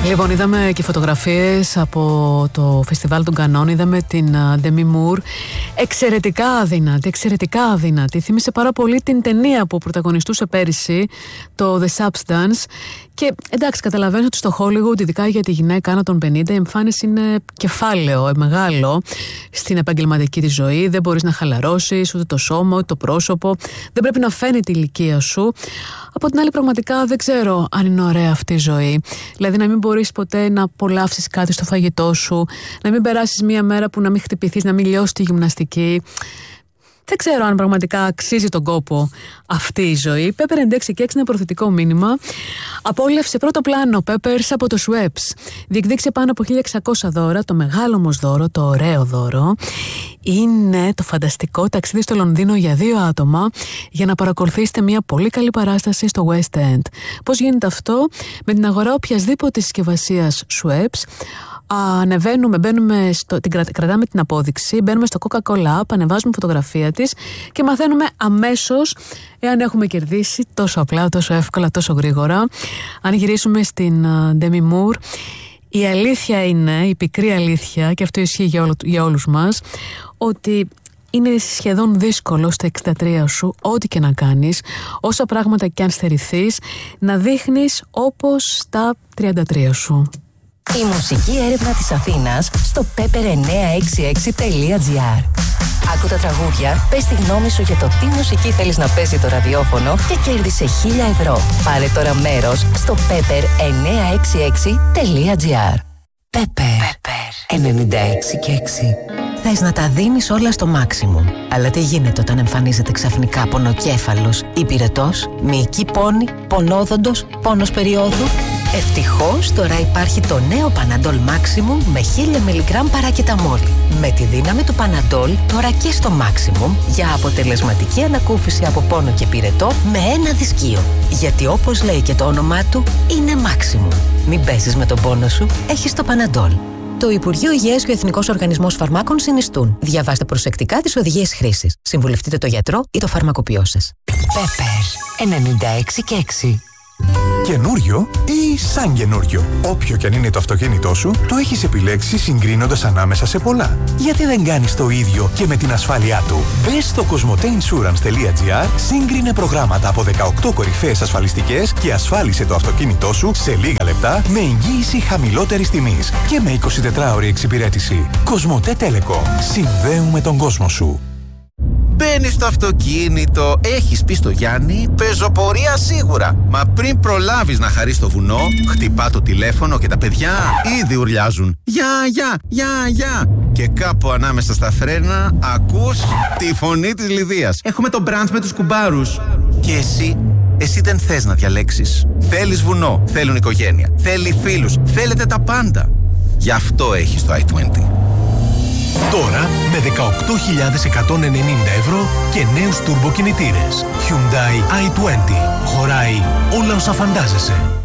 Λοιπόν, είδαμε και φωτογραφίες από το φεστιβάλ των Κανών. Είδαμε την Demi Moore. Εξαιρετικά αδύνατη. Θύμισε πάρα πολύ την ταινία που πρωταγωνιστούσε πέρυσι, το The Substance. Και εντάξει, καταλαβαίνω ότι στο Hollywood, ειδικά για τη γυναίκα άνω των 50, η εμφάνιση είναι κεφάλαιο, μεγάλο στην επαγγελματική τη ζωή. Δεν μπορείς να χαλαρώσεις ούτε το σώμα, ούτε το πρόσωπο. Δεν πρέπει να φαίνεται η ηλικία σου. Από την άλλη, πραγματικά δεν ξέρω αν είναι ωραία αυτή η ζωή. Δηλαδή, να μην μπορείς ποτέ να απολαύσεις κάτι στο φαγητό σου, να μην περάσεις μία μέρα που να μην χτυπηθείς, να μην λιώσεις τη γυμναστική. Δεν ξέρω αν πραγματικά αξίζει τον κόπο αυτή η ζωή. Pepper 96 είναι προθετικό μήνυμα. Απόλαυσε πρώτο πλάνο Peppers από το Schweppes. Διεκδίκησε πάνω από 1.600 δώρα. Το μεγάλο όμως δώρο, το ωραίο δώρο, είναι το φανταστικό ταξίδι στο Λονδίνο για 2 άτομα για να παρακολουθήσετε μια πολύ καλή παράσταση στο West End. Πώς γίνεται αυτό? Με την αγορά οποιασδήποτε συσκευασίας Schweppes, κρατάμε την απόδειξη, μπαίνουμε στο Coca-Cola App, ανεβάζουμε φωτογραφία της και μαθαίνουμε αμέσως εάν έχουμε κερδίσει, τόσο απλά, τόσο εύκολα, τόσο γρήγορα. Αν γυρίσουμε στην Demi Moore, η αλήθεια είναι, η πικρή αλήθεια, και αυτό ισχύει για όλους μας, ότι είναι σχεδόν δύσκολο στα 63 σου, ό,τι και να κάνεις, όσα πράγματα και αν στερηθείς, να δείχνεις όπως στα 33 σου. Η μουσική έρευνα της Αθήνας στο pepper966.gr. Άκου τα τραγούδια, πες τη γνώμη σου για το τι μουσική θέλεις να παίζει το ραδιόφωνο και κέρδισε 1.000 ευρώ. Πάρε τώρα μέρος στο pepper966.gr. Pepper 96.6. Θες να τα δίνεις όλα στο maximum. Αλλά τι γίνεται όταν εμφανίζεται ξαφνικά πονοκέφαλος, υπηρετός, μυϊκή πόνη, πονόδοντος, πόνος περίοδου? Ευτυχώς τώρα υπάρχει το νέο Panadol Maximum με 1000 mg παρακεταμόλ. Με τη δύναμη του Panadol τώρα και στο Maximum για αποτελεσματική ανακούφιση από πόνο και πυρετό με ένα δισκείο. Γιατί όπως λέει και το όνομά του, είναι Maximum. Μην παίζεις με τον πόνο σου, έχεις το Panadol. Το Υπουργείο Υγείας και ο Εθνικός Οργανισμός Φαρμάκων συνιστούν. Διαβάστε προσεκτικά τις οδηγίες χρήσης. Συμβουλευτείτε το γιατρό ή το φαρμακοποιό σας. Pepper 96.6. Καινούριο ή σαν καινούριο? Όποιο κι αν είναι το αυτοκίνητό σου, το έχεις επιλέξει συγκρίνοντας ανάμεσα σε πολλά. Γιατί δεν κάνεις το ίδιο και με την ασφάλειά του? Μπες στο cosmoteinsurance.gr, σύγκρινε προγράμματα από 18 κορυφαίες ασφαλιστικές και ασφάλισε το αυτοκίνητό σου σε λίγα λεπτά με εγγύηση χαμηλότερης τιμής και με 24ωρη εξυπηρέτηση. Cosmote Telecom. Συνδέουμε τον κόσμο σου. Μπαίνεις στο αυτοκίνητο, έχεις πει στο Γιάννη, πεζοπορία σίγουρα. Μα πριν προλάβεις να χαρείς το βουνό, χτυπά το τηλέφωνο και τα παιδιά ήδη ουρλιάζουν. Γεια. Και κάπου ανάμεσα στα φρένα ακούς τη φωνή της Λιδίας. Έχουμε το μπραντς με τους κουμπάρους. Και εσύ δεν θες να διαλέξεις. Θέλεις βουνό, θέλουν οικογένεια, θέλει φίλους, θέλετε τα πάντα. Γι' αυτό έχεις το i20. Τώρα με 18.190 ευρώ και νέους τουρμποκινητήρες. Hyundai i20. Χωράει όλα όσα φαντάζεσαι.